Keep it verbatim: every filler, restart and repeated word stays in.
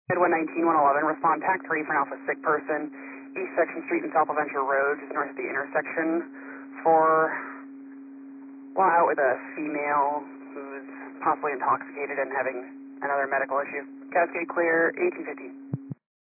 Med one nineteen, one eleven, respond T A C three for an Alpha sick person, East Section Street and South Venture Road, just north of the intersection, for, well, out with a female who's possibly intoxicated and having another medical issue. Cascade clear, eighteen fifty.